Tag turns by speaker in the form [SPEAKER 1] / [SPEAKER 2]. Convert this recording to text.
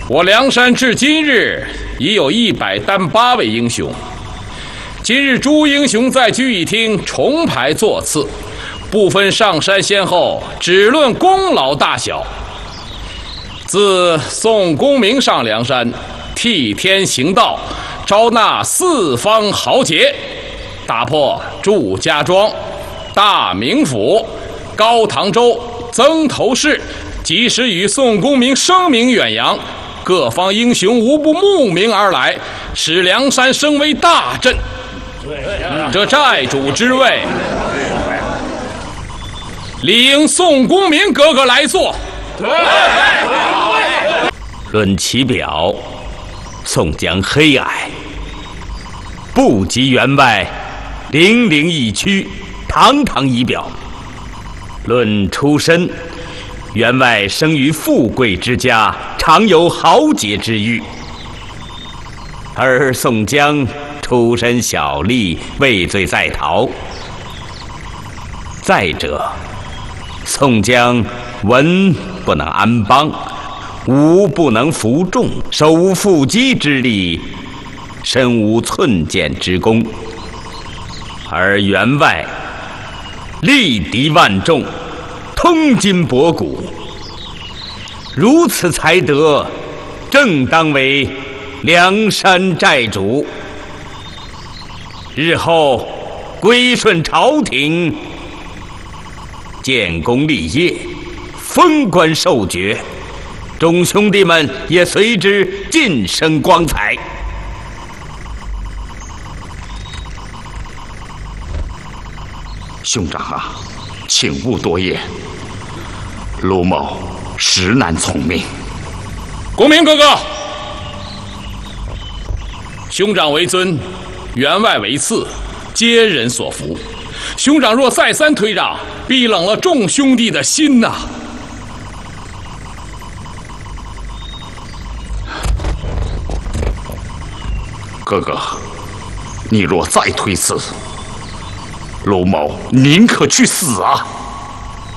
[SPEAKER 1] 我梁山至今日已有108位英雄。今日诸英雄在聚义厅重排座次，不分上山先后，只论功劳大小。自宋公明上梁山，替天行道，招纳四方豪杰，打破祝家庄、大名府、高唐州、曾头市，及时与宋公明声名远扬，各方英雄无不慕名而来，使梁山声为大振。这寨主之位，理应宋公明哥哥来做。
[SPEAKER 2] 论其表，宋江黑矮，不及员外零零一躯，堂堂仪表。论出身，员外生于富贵之家，常有豪杰之誉，而宋江出身小吏，畏罪在逃。再者，宋江文不能安邦，武不能服众，手无缚鸡之力，身无寸剑之功，而员外力敌万众，通筋博骨，如此才德，正当为梁山寨主，日后归顺朝廷，建功立业，封官受爵，众兄弟们也随之晋升光彩。
[SPEAKER 3] 兄长啊，请勿多言，卢某实难从命。
[SPEAKER 1] 公明哥哥，兄长为尊，员外为次，皆人所服。兄长若再三推让，必冷了众兄弟的心呐。
[SPEAKER 3] 哥哥，你若再推辞，卢某宁可去死啊！